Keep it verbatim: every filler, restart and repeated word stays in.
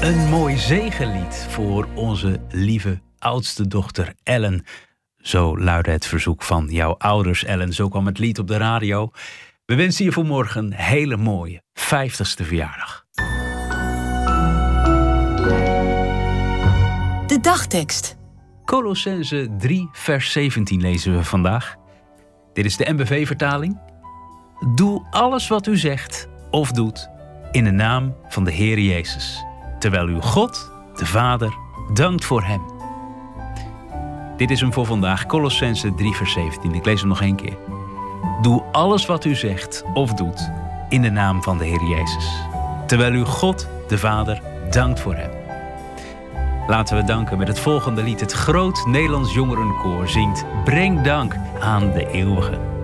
Een mooi zegenlied voor onze lieve oudste dochter Ellen. Zo luidde het verzoek van jouw ouders, Ellen. Zo kwam het lied op de radio. We wensen je voor morgen een hele mooie vijftigste verjaardag. De dagtekst. Kolossenzen drie vers zeventien lezen we vandaag. Dit is de N B V-vertaling. Doe alles wat u zegt of doet in de naam van de Heer Jezus, terwijl u God, de Vader, dankt voor hem. Dit is hem voor vandaag, Kolossenzen drie vers zeventien. Ik lees hem nog één keer. Doe alles wat u zegt of doet in de naam van de Heer Jezus, terwijl u God, de Vader, dankt voor hem. Laten we danken met het volgende lied. Het Groot Nederlands Jongerenkoor zingt Breng dank aan de Eeuwige.